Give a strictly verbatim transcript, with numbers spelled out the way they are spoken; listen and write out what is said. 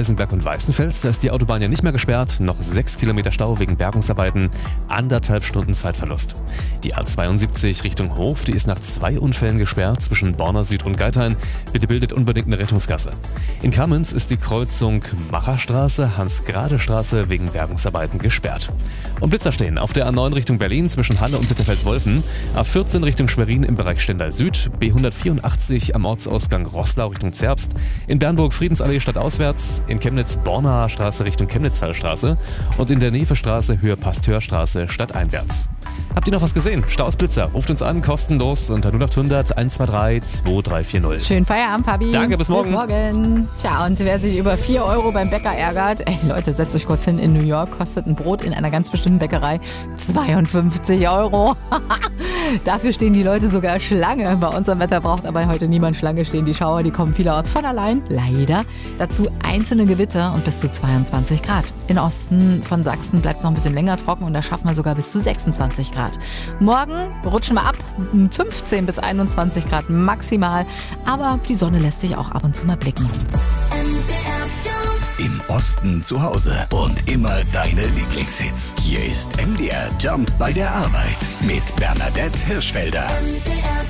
Eisenberg und Weißenfels, da ist die Autobahn ja nicht mehr gesperrt, noch sechs Kilometer Stau wegen Bergungsarbeiten, anderthalb Stunden Zeitverlust. Die A zweiundsiebzig Richtung Hof, die ist nach zwei Unfällen gesperrt zwischen Borna Süd und Geithain. Bitte bildet unbedingt eine Rettungsgasse. In Kamenz ist die Kreuzung Macherstraße, Hans-Grade-Straße wegen Bergungsarbeiten gesperrt. Und Blitzer stehen auf der A neun Richtung Berlin zwischen Halle und Bitterfeld-Wolfen, A vierzehn Richtung Schwerin im Bereich Stendal Süd, B hundertvierundachtzig am Ortsausgang Roßlau Richtung Zerbst, in Bernburg Friedensallee stadtauswärts, in Chemnitz Bornaer Straße Richtung Chemnitztalstraße und in der Nevestraße Höhe Pasteurstraße stadteinwärts. Habt ihr noch was gesehen? Staus, Blitzer, ruft uns an, kostenlos unter null acht hundert eins zwei drei zwei drei vier null. Schönen Feierabend, Fabi. Danke, bis morgen. Bis morgen. Tja, und wer sich über vier Euro beim Bäcker ärgert, ey Leute, setzt euch kurz hin, in New York kostet ein Brot in einer ganz bestimmten Bäckerei zweiundfünfzig Euro. Dafür stehen die Leute sogar Schlange. Bei unserem Wetter braucht aber heute niemand Schlange stehen. Die Schauer, die kommen vielerorts von allein, leider. Dazu einzelne Gewitter und bis zu zweiundzwanzig Grad. Im Osten von Sachsen bleibt es noch ein bisschen länger trocken und da schaffen wir sogar bis zu sechsundzwanzig Grad. Morgen rutschen wir ab, fünfzehn bis einundzwanzig Grad maximal. Aber die Sonne lässt sich auch ab und zu mal blicken. Im Osten zu Hause und immer deine Lieblingshits. Hier ist M D R Jump bei der Arbeit mit Bernadette Hirschfelder.